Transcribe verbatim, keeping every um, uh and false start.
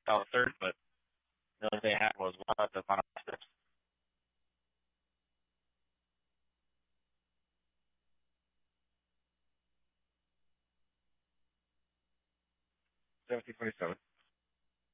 out third, but the only thing that happened was one at the final steps. seventeen twenty-seven.